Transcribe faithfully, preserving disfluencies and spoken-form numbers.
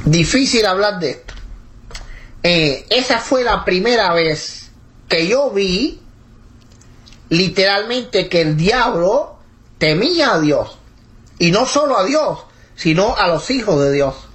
difícil hablar de esto. Eh, esa fue la primera vez que yo vi literalmente que el diablo temía a Dios, y no solo a Dios, sino a los hijos de Dios.